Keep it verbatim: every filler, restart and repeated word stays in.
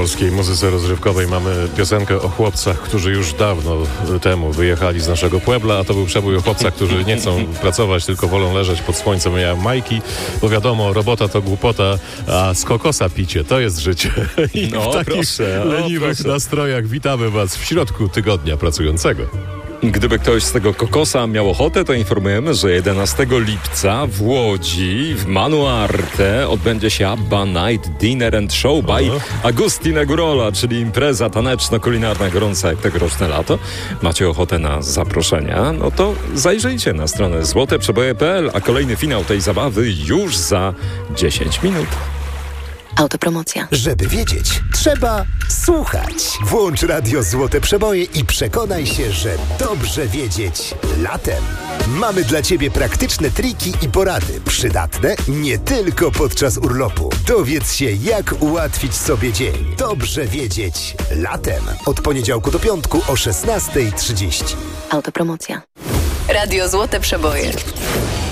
polskiej muzyce rozrywkowej mamy piosenkę o chłopcach, którzy już dawno temu wyjechali z naszego Puebla, a to był przebój o chłopcach, którzy nie chcą pracować, tylko wolą leżeć pod słońcem. Ja majki, bo wiadomo, robota to głupota, a z kokosa picie to jest życie. I no, w takich proszę, leniwych proszę. nastrojach witamy Was w środku tygodnia pracującego. Gdyby ktoś z tego kokosa miał ochotę, to informujemy, że jedenastego lipca w Łodzi, w Manuarte odbędzie się Abba Night Dinner and Show by Aha. Agustin Gurola, czyli impreza taneczno-kulinarna gorąca jak tegoroczne lato. Macie ochotę na zaproszenia? No to zajrzyjcie na stronę złote przeboje kropka p l, a kolejny finał tej zabawy już za dziesięć minut. Autopromocja. Żeby wiedzieć, trzeba słuchać. Włącz radio Złote Przeboje i przekonaj się, że dobrze wiedzieć latem. Mamy dla Ciebie praktyczne triki i porady, przydatne nie tylko podczas urlopu. Dowiedz się, jak ułatwić sobie dzień. Dobrze wiedzieć latem. Od poniedziałku do piątku o szesnasta trzydzieści. Autopromocja. Radio Złote Przeboje.